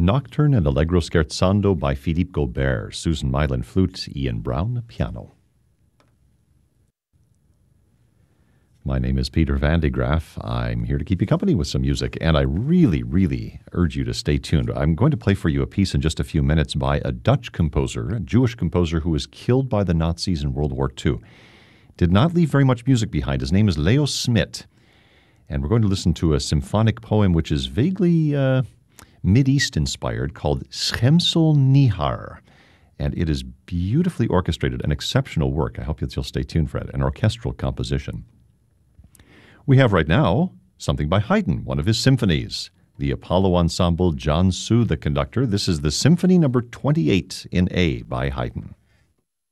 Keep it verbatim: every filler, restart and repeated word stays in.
Nocturne and Allegro Scherzando by Philippe Gobert, Susan Mylan flute, Ian Brown piano. My name is Peter Van de Graaf. I'm here to keep you company with some music, and I really, really urge you to stay tuned. I'm going to play for you a piece in just a few minutes by a Dutch composer, a Jewish composer who was killed by the Nazis in World War Two. Did not leave very much music behind. His name is Leo Smit, and we're going to listen to a symphonic poem which is vaguely uh, Mideast inspired called Schemsel Nihar. And it is beautifully orchestrated, an exceptional work. I hope that you'll stay tuned for it, an orchestral composition. We have right now something by Haydn, one of his symphonies. The Apollo Ensemble, John Su, the conductor. This is the Symphony number twenty-eight in A by Haydn.